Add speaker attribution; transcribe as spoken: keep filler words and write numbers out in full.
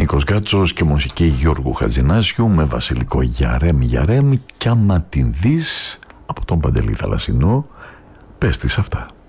Speaker 1: Νίκος Γκάτσος και μουσική Γιώργου Χατζηνάσιου με βασιλικό Γιαρέμ Γιαρέμ, κι άμα την δεις από τον Παντελή Θαλασσινό, πες της αυτά.